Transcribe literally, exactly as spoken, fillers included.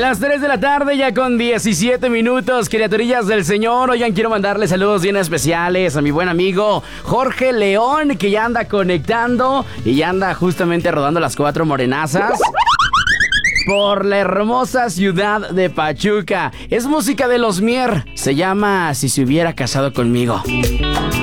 Las tres de la tarde ya con diecisiete minutos, criaturillas del Señor. Oigan, quiero mandarle saludos bien especiales a mi buen amigo Jorge León, que ya anda conectando y ya anda justamente rodando las cuatro morenazas por la hermosa ciudad de Pachuca. Es música de Los Mier, se llama Si se hubiera casado conmigo.